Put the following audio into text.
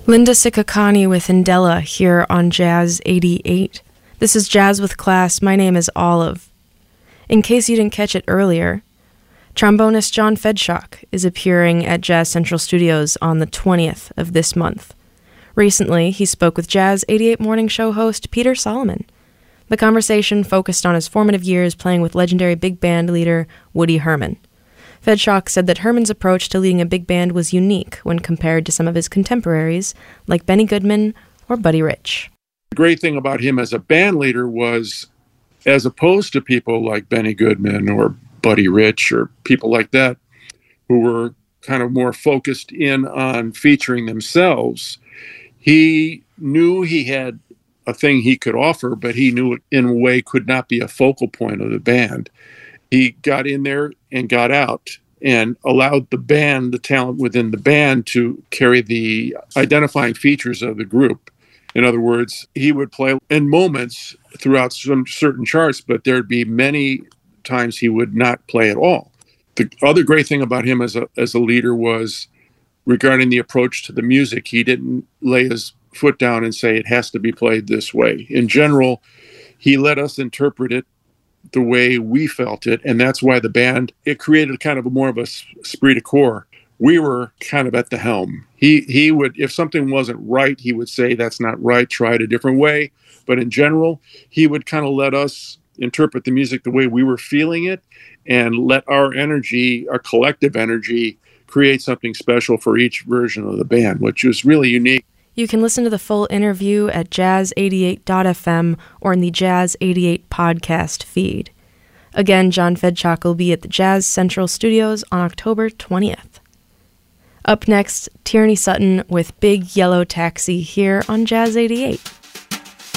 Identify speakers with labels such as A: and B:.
A: Linda Sikakani with Indela here on Jazz 88. This is Jazz with Class. My name is Olive. In case you didn't catch it earlier, trombonist John Fedshock is appearing at Jazz Central Studios on the 20th of this month. Recently, he spoke with Jazz 88 morning show host Peter Solomon. The conversation focused on his formative years playing with legendary big band leader Woody Herman. Fedshock said that Herman's approach to leading a big band was unique when compared to some of his contemporaries, like Benny Goodman or Buddy Rich.
B: The great thing about him as a band leader was, as opposed to people like Benny Goodman or Buddy Rich or people like that, who were kind of more focused in on featuring themselves, he knew he had a thing he could offer, but he knew it in a way could not be a focal point of the band. He got in there and got out and allowed the band, the talent within the band, to carry the identifying features of the group. In other words, he would play in moments throughout some certain charts, but there'd be many times he would not play at all. The other great thing about him as a leader was regarding the approach to the music. He didn't lay his foot down and say it has to be played this way. In general, he let us interpret it the way we felt it, and that's why the band, it created kind of more of a esprit de corps. We were kind of at the helm. He would, if something wasn't right, he would say that's not right, try it a different way. But in general, he would kind of let us interpret the music the way we were feeling it and let our energy, our collective energy, create something special for each version of the band, which was really unique.
A: You can listen to the full interview at jazz88.fm or in the Jazz 88 podcast feed. Again, John Fedshock will be at the Jazz Central Studios on October 20th. Up next, Tierney Sutton with Big Yellow Taxi here on Jazz 88.